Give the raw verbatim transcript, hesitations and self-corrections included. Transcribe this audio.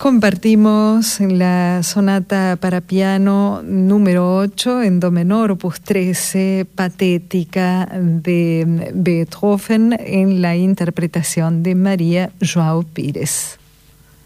Compartimos la sonata para piano número ocho en do menor, opus trece, Patética de Beethoven, en la interpretación de María João Pires.